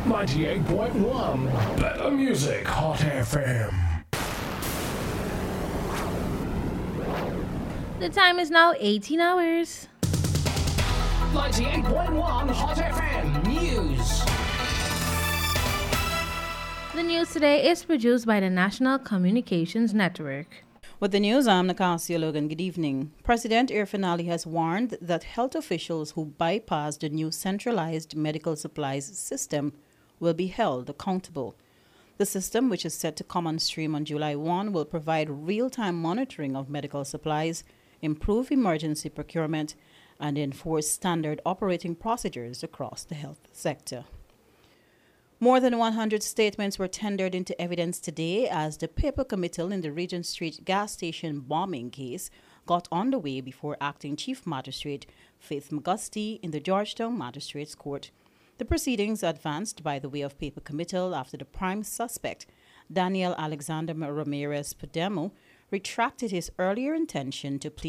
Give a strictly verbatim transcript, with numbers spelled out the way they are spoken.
ninety-eight point one. Better music, Hot F M. The time is now eighteen hours. ninety-eight point one Hot F M News. The news today is produced by the National Communications Network. With the news, I'm Nacasia Logan. Good evening. President Irfaan Ali has warned that health officials who bypass the new centralized medical supplies system will be held accountable. The system, which is set to come on stream on July first, will provide real-time monitoring of medical supplies, improve emergency procurement, and enforce standard operating procedures across the health sector. More than one hundred statements were tendered into evidence today as the paper committal in the Regent Street gas station bombing case got underway before Acting Chief Magistrate Faith McGusty in the Georgetown Magistrates Court. The proceedings advanced by the way of paper committal after the prime suspect, Daniel Alexander Ramirez Podemo, retracted his earlier intention to plead